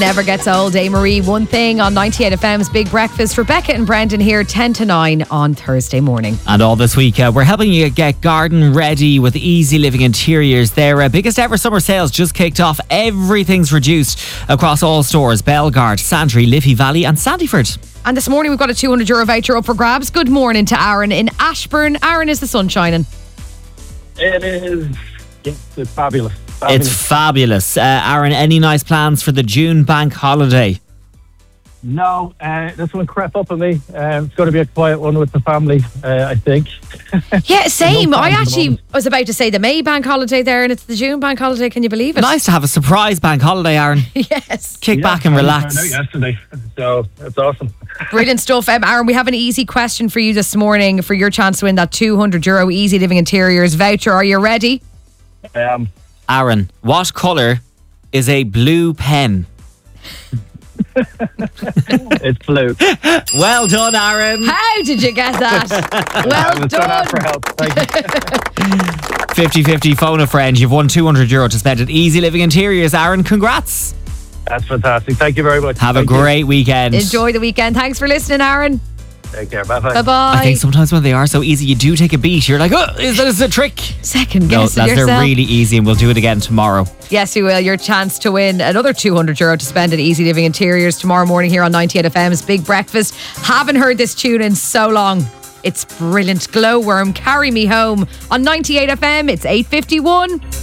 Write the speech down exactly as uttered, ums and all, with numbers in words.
Never gets old, eh, Marie? One thing on ninety-eight F M's Big Breakfast. Rebecca and Brendan here, ten to nine on Thursday morning. And all this week, uh, we're helping you get garden ready with Easy Living Interiors. Their uh, biggest ever summer sales just kicked off. Everything's reduced across all stores: Belgard, Santry, Liffey Valley and Sandyford. And this morning we've got a two hundred euro voucher up for grabs. Good morning to Aaron in Ashburn. Aaron, is the sun shining? It is. Yes, it's fabulous. fabulous. It's fabulous. Uh, Aaron, any nice plans for the June bank holiday? No, uh, this one crept up on me. Um, it's going to be a quiet one with the family, uh, I think. Yeah, same. No I plans at the actually moment. was about to say the May bank holiday there, and it's the June bank holiday. Can you believe it? Nice to have a surprise bank holiday, Aaron. Yes. Kick Yeah, back and I relax. found out yesterday, so it's awesome. Brilliant stuff. Um, Aaron, we have an easy question for you this morning for your chance to win that two hundred euro Easy Living Interiors voucher. Are you ready? Um, Aaron, what colour is a blue pen? it's blue. Well done, Aaron. How did you get that? I Well was done out for done. help. Thank you. fifty-fifty phone a friend. You've won two hundred euro to spend at Easy Living Interiors. Aaron, congrats. That's fantastic. Thank you very much. Have a Thank you. great weekend. Enjoy the weekend. Thanks for listening, Aaron. Take care. Bye bye. Bye-bye. I think sometimes when they are so easy, you do take a beat. You're like, oh, is this a trick? Second No, guess that's, they're yourself. really easy and we'll do it again tomorrow. Yes, you will. Your chance to win another two hundred euro to spend at Easy Living Interiors tomorrow morning here on ninety-eight F M's Big Breakfast. Haven't heard this tune in so long. It's brilliant. Glowworm, Carry Me Home on ninety-eight F M. It's eight fifty-one.